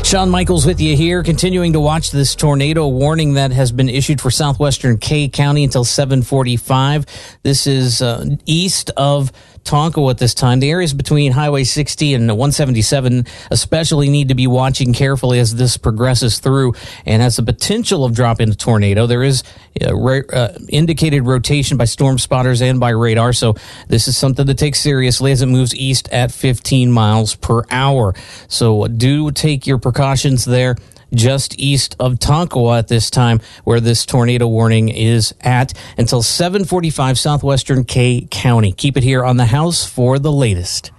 Sean Michaels with you here, continuing to watch this tornado warning that has been issued for southwestern Kay County until 7:45. This is east of Tonko at this time. The areas between Highway 60 and 177 especially need to be watching carefully as this progresses through and has the potential of dropping a tornado. There is indicated rotation by storm spotters and by radar, so this is something to take seriously as it moves east at 15 miles per hour. So do take your precautions there just east of Tonkawa at this time, where this tornado warning is at, until 7:45 southwestern Kay County. Keep it here on the House for the latest.